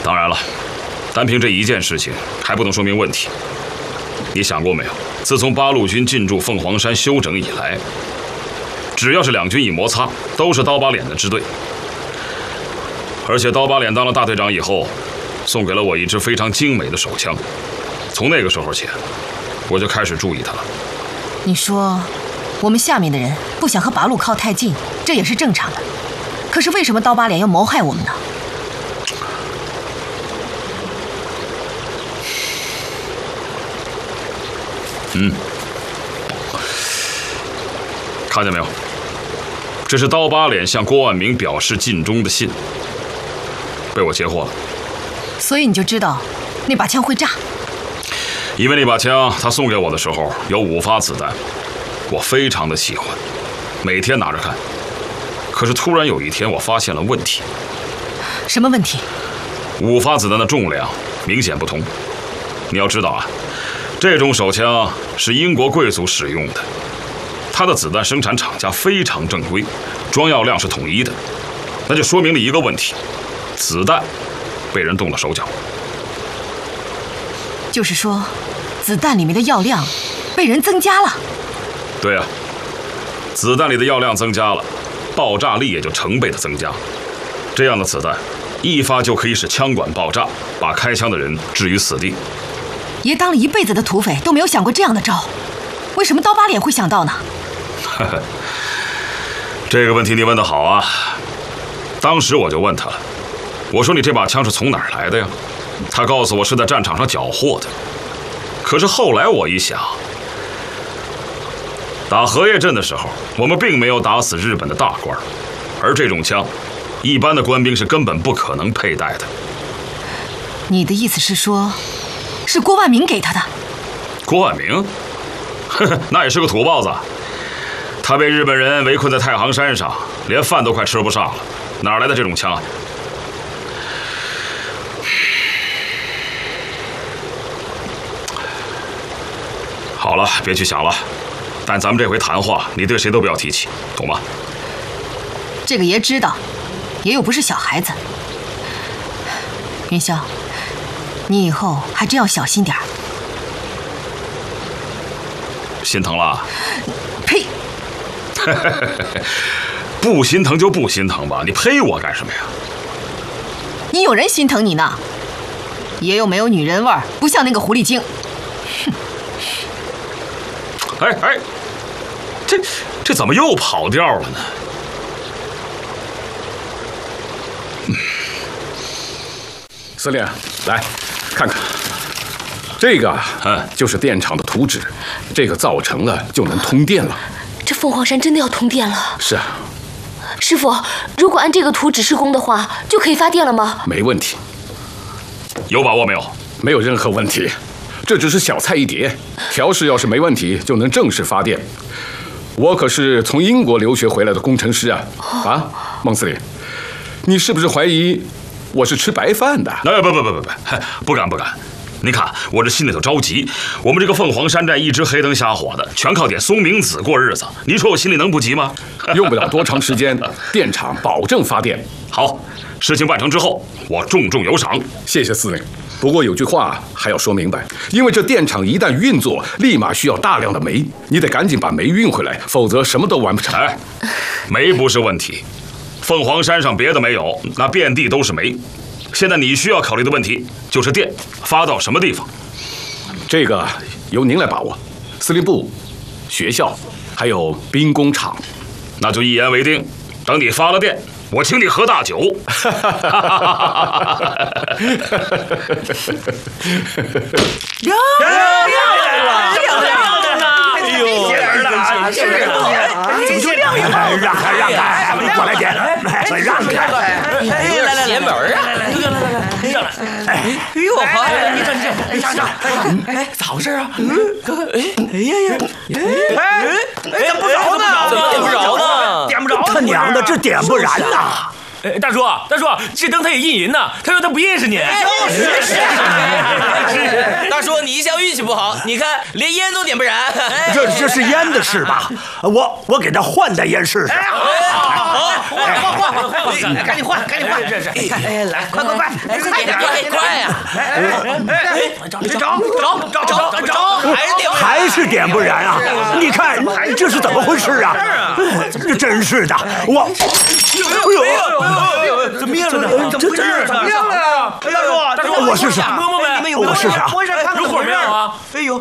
当然了，单凭这一件事情还不能说明问题。你想过没有？自从八路军进驻凤凰山休整以来，只要是两军一摩擦，都是刀疤脸的支队。而且刀疤脸当了大队长以后，送给了我一支非常精美的手枪。从那个时候起，我就开始注意他了。 你说，我们下面的人不想和八路靠太近，这也是正常的。可是为什么刀疤脸要谋害我们呢？ 看见没有？这是刀疤脸向郭万明表示尽忠的信，被我截获了。 所以你就知道那把枪会炸？ 因为那把枪他送给我的时候有5发子弹，我非常的喜欢，每天拿着看。可是突然有一天，我发现了问题。 什么问题 ？5发子弹的重量明显不同。你要知道啊，这种手枪是英国贵族使用的，它的子弹生产厂家非常正规，装药量是统一的，那就说明了一个问题：子弹被人动了手脚。 就是说，子弹里面的药量被人增加了。 对啊，子弹里的药量增加了，爆炸力也就成倍的增加。这样的子弹，一发就可以使枪管爆炸，把开枪的人置于死地。 爷当了一辈子的土匪，都没有想过这样的招，为什么刀疤脸会想到呢？ 这个问题你问得好啊！当时我就问他了，我说你这把枪是从哪儿来的呀？他告诉我是在战场上缴获的。可是后来我一想，打荷叶镇的时候，我们并没有打死日本的大官，而这种枪，一般的官兵是根本不可能佩戴的。 你的意思是说，是郭万明给他的？ 郭万明？那也是个土包子。他被日本人围困在太行山上，连饭都快吃不上了，哪来的这种枪啊？好了，别去想了。但咱们这回谈话，你对谁都不要提起，懂吗？ 这个爷知道，爷又不是小孩子。云霄，你以后还真要小心点儿。 心疼了？ 呸！ 不心疼就不心疼吧，你呸我干什么呀？ 你有人心疼你呢，爷又没有女人味儿，不像那个狐狸精。 哎，这怎么又跑调了呢？ 司令，来看看，这个就是电厂的图纸，这个造成了就能通电了。 这凤凰山真的要通电了？ 是啊。 师傅，如果按这个图纸施工的话，就可以发电了吗？ 没问题。 有把握没有？ 没有任何问题。这只是小菜一碟，调试要是没问题，就能正式发电。我可是从英国留学回来的工程师啊！啊，孟司令，你是不是怀疑我是吃白饭的？ 不敢。你看我这心里头着急，我们这个凤凰山寨一直黑灯瞎火的，全靠点松明子过日子。你说我心里能不急吗？ 用不了多长时间，电厂保证发电。 好，事情办成之后，我重重有赏。 谢谢司令。不过有句话还要说明白，因为这电厂一旦运作，立马需要大量的煤，你得赶紧把煤运回来，否则什么都完不成。 哎，煤不是问题，凤凰山上别的没有，那遍地都是煤。现在你需要考虑的问题就是电发到什么地方。 这个由您来把握，司令部、学校还有兵工厂。 那就一言为定，等你发了电，我请你喝大酒。 让开，过来点，让开， 来，爷们儿啊，上来，哎呦，好，你上，哎，咋回事啊？哎呀， 怎么不着呢？ 怎么点不着呢？ 点不着，他娘的，这点不燃呐！ 大叔，这灯他也意淫呢。他说他不认识你。 大叔，你一向运气不好，你看连烟都点不燃。 这是烟的事吧？我给他换袋烟试试。 换，赶紧换！哎，来，快！快呀！找， 还是点不燃啊！你看这是怎么回事啊？真是的，我，哎呦，怎么灭了呢？这怎么灭了呀？大叔，我试试，摸呗，我试试啊，有火没有啊？哎呦，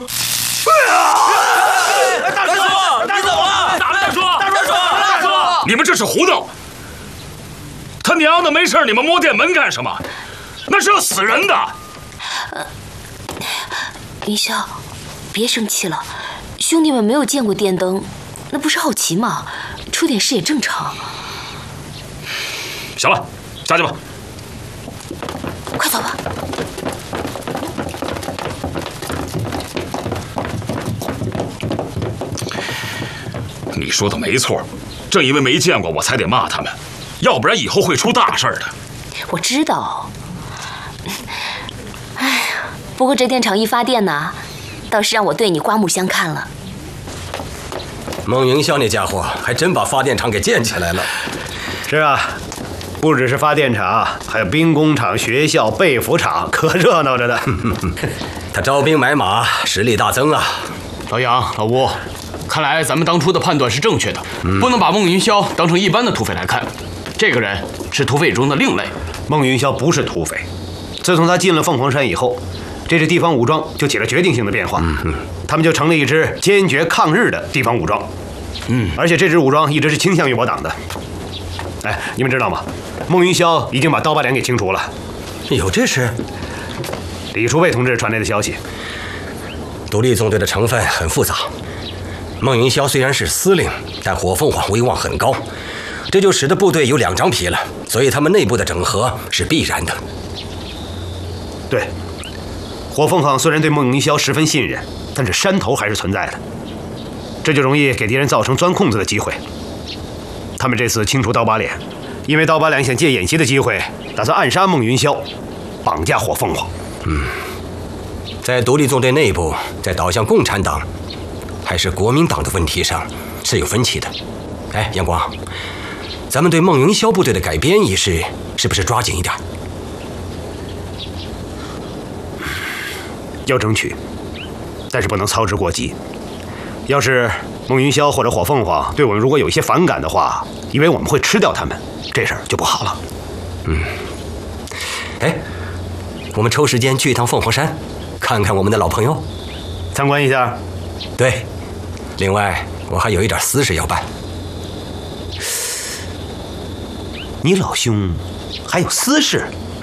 大叔，你怎么了？大叔， 你们这是胡闹！他娘的，没事你们摸电门干什么？那是要死人的。 云霄，别生气了，兄弟们没有见过电灯，那不是好奇吗？出点事也正常。 行了，下去吧。 快走吧。 你说的没错，正因为没见过我才得骂他们，要不然以后会出大事的。 我知道。哎呀，不过这电厂一发电呢，倒是让我对你刮目相看了。 孟云霄那家伙还真把发电厂给建起来了。 是啊，不只是发电厂，还有兵工厂、学校、被服厂，可热闹着呢。 他招兵买马，实力大增啊。 老杨、老吴，看来咱们当初的判断是正确的，不能把孟云霄当成一般的土匪来看。这个人是土匪中的另类。 孟云霄不是土匪，自从他进了凤凰山以后，这支地方武装就起了决定性的变化。他们就成了一支坚决抗日的地方武装。而且这支武装一直是倾向于我党的。哎，你们知道吗？孟云霄已经把刀疤脸给清除了。 有这事？ 李叔卫同志传来的消息。 独立纵队的成分很复杂。孟云霄虽然是司令，但火凤凰威望很高，这就使得部队有2张皮了，所以他们内部的整合是必然的。 对，火凤凰虽然对孟云霄十分信任，但是山头还是存在的，这就容易给敌人造成钻空子的机会。他们这次清除刀疤脸，因为刀疤脸想借演习的机会，打算暗杀孟云霄，绑架火凤凰。 在独立纵队内部，在倒向共产党还是国民党的问题上是有分歧的。哎，阳光，咱们对孟云霄部队的改编仪式是不是抓紧一点？ 要争取，但是不能操之过急。要是孟云霄或者火凤凰对我们如果有一些反感的话，以为我们会吃掉他们，这事儿就不好了。 哎，我们抽时间去一趟凤凰山，看看我们的老朋友， 参观一下。 对，另外我还有一点私事要办。 你老兄还有私事？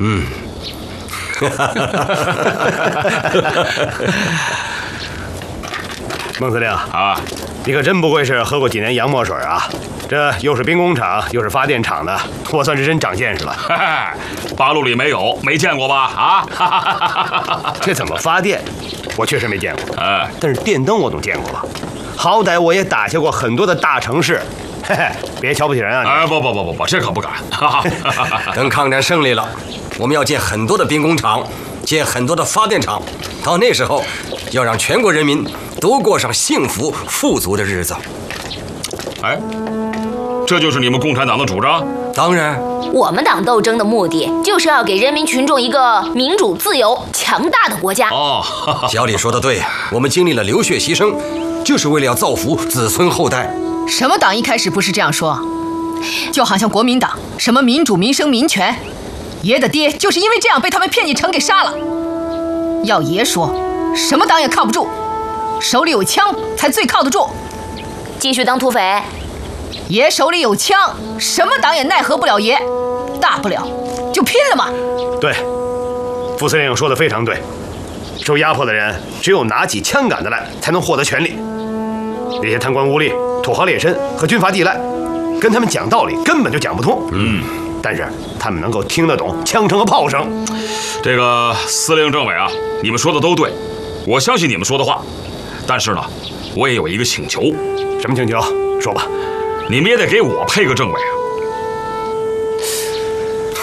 孟司令啊， 你可真不愧是喝过几年洋墨水啊！这又是兵工厂，又是发电厂的，我算是真长见识了。 八路里没有，没见过吧？啊， 这怎么发电？我确实没见过。但是电灯我总见过吧？好歹我也打下过很多的大城市。嘿嘿，别瞧不起人啊！ 不，这可不敢。 等抗战胜利了，我们要建很多的兵工厂，建很多的发电厂。到那时候，要让全国人民都过上幸福富足的日子。 哎，这就是你们共产党的主张？ 当然， 我们党斗争的目的就是要给人民群众一个民主、自由、强大的国家。 小李说的对，我们经历了流血牺牲，就是为了要造福子孙后代。 什么党一开始不是这样说？就好像国民党，什么民主、民生、民权，爷的爹就是因为这样被他们骗进城给杀了。要爷说，什么党也靠不住，手里有枪才最靠得住。 继续当土匪。 爷手里有枪，什么党也奈何不了爷，大不了就拼了嘛。 对，副司令说的非常对。受压迫的人只有拿起枪杆子来，才能获得权利。那些贪官污吏、土豪劣绅和军阀地赖，跟他们讲道理根本就讲不通。但是他们能够听得懂枪声和炮声。 这个司令政委啊，你们说的都对，我相信你们说的话。但是呢，我也有一个请求。 什么请求？说吧。 你们也得给我配个政委啊。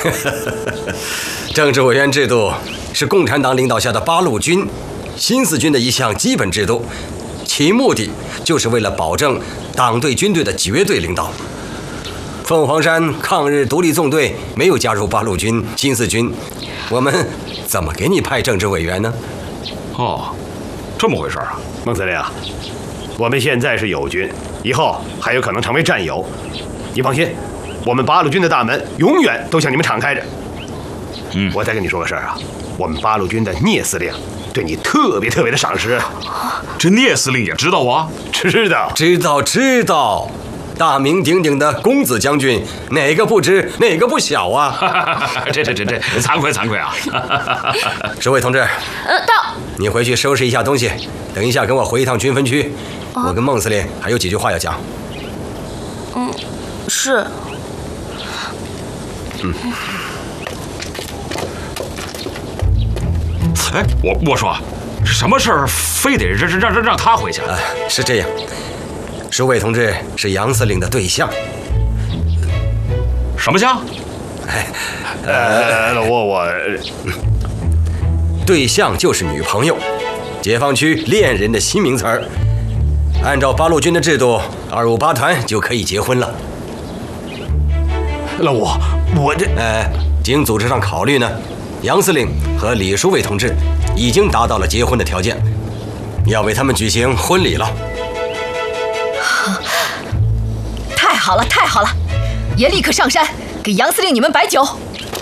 政治委员制度是共产党领导下的八路军、新四军的一项基本制度，其目的就是为了保证党对军队的绝对领导。凤凰山抗日独立纵队没有加入八路军、新四军，我们怎么给你派政治委员呢？ 哦，这么回事啊！ 孟司令啊，我们现在是友军，以后还有可能成为战友。你放心，我们八路军的大门永远都向你们敞开着。我再跟你说个事儿啊，我们八路军的聂司令对你特别的赏识。 这聂司令也知道啊？ 知道。大名鼎鼎的公子将军，哪个不知，哪个不晓啊？ 这，惭愧啊！ 诸位同志， 到。 你回去收拾一下东西，等一下跟我回一趟军分区。我跟孟司令还有几句话要讲。 是。 哎，我说，什么事儿非得让他回去？ 是这样。诸位同志是杨司令的对象。 什么象？ 我对象就是女朋友，解放区恋人的新名词儿。按照八路军的制度，258团就可以结婚了。 老吴，我这经组织上考虑呢，杨司令和李书伟同志已经达到了结婚的条件，要为他们举行婚礼了。 太好了！爷立刻上山给杨司令你们摆酒。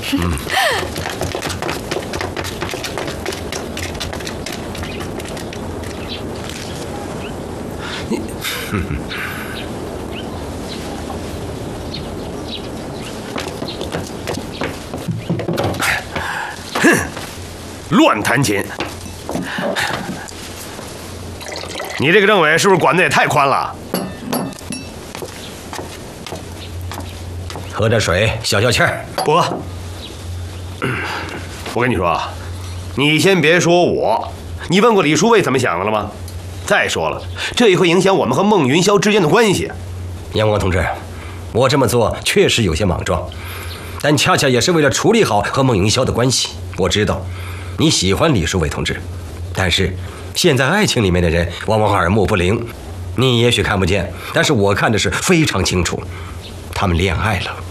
乱弹琴！你这个政委是不是管得也太宽了？ 喝点水消消气儿。 不喝。我跟你说啊，你先别说我，你问过李书伟怎么想的了吗？再说了，这也会影响我们和孟云霄之间的关系。 杨光同志，我这么做确实有些莽撞，但恰恰也是为了处理好和孟云霄的关系。我知道你喜欢李书伟同志，但是现在爱情里面的人往往耳目不灵，你也许看不见，但是我看的是非常清楚，他们恋爱了。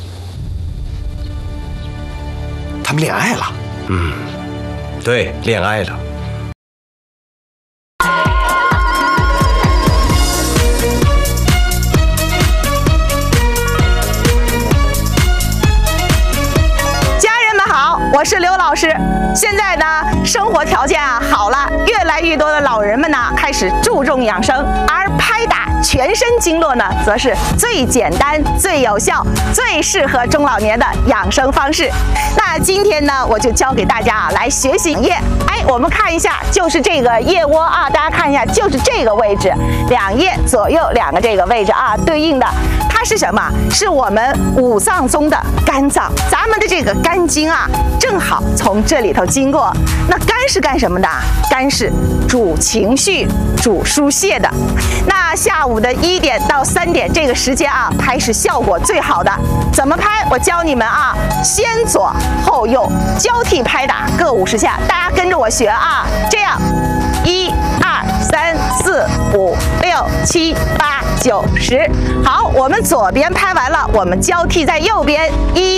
他们恋爱了？ 对，恋爱了。 我是刘老师。现在呢，生活条件好了，越来越多的老人们呢开始注重养生，而拍打全身经络呢，则是最简单、最有效、最适合中老年的养生方式。那今天呢，我就教给大家来学习腋。我们看一下，就是这个腋窝啊，大家看一下，就是这个位置，两腋左右两个这个位置啊，对应的它是什么？是我们五脏中的肝脏，咱们的这个肝经啊，正好从这里头经过。那肝是干什么的？肝是主情绪、主疏泄的。那下午的1点到3点这个时间啊，拍是效果最好的。怎么拍？我教你们啊，先左后右交替拍打，各50下，大家跟着我学啊，这样1、2、3、4、5、6、7、8、9、10。好，我们左边拍完了，我们交替在右边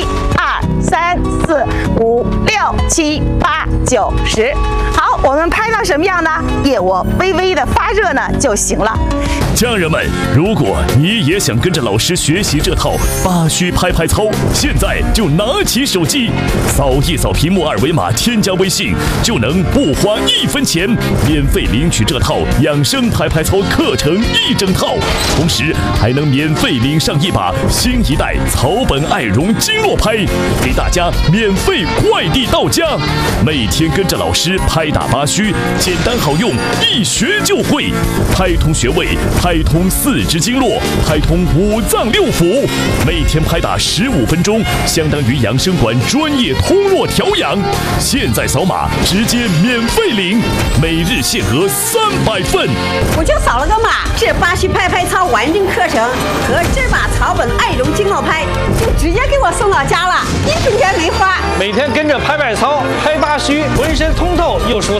，1、2、3、4、5、6、7、8、9、10。好，我们拍到什么样呢？腋窝微微的发热呢就行了。 家人们，如果你也想跟着老师学习这套8虚拍拍操，现在就拿起手机，扫一扫屏幕2维码，添加微信，就能不花1分钱，免费领取这套养生拍拍操课程1整套，同时还能免费领上一把新一代草本爱绒经络拍，给大家免费快递到家。每天跟着老师拍打8虚，简单好用，一学就会，拍通穴位，拍拍通4肢经络，拍通5脏6腑，每天拍打15分钟，相当于养生馆专业通络调养。现在扫码直接免费领，每日限额300份。 我就扫了个码，这巴西拍拍操完整课程和这把草本爱绒经络拍就直接给我送到家了，1分钱没花。 每天跟着拍拍操、拍巴虚，浑身通透又舒坦。